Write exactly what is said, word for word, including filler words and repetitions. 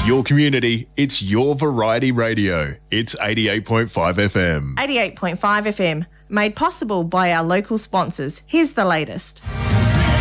It's your community. It's your variety radio. It's eighty-eight point five F M. eighty-eight point five F M, made possible by our local sponsors. Here's the latest.